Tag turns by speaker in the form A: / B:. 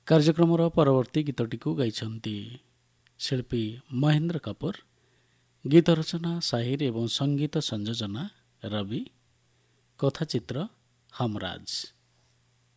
A: କାର୍ଯ୍ୟକ୍ରମର ପରବର୍ତ୍ତୀ ଗୀତଟିକୁ ଗାଇଛନ୍ତି ଶିଳ୍ପୀ ମହେନ୍ଦ୍ର କାପୁର, ଗୀତ ରଚନା ସାହିର ଏବଂ ସଙ୍ଗୀତ ସଂଯୋଜନା ରବି, କଥାଚିତ୍ର ହମରାଜ।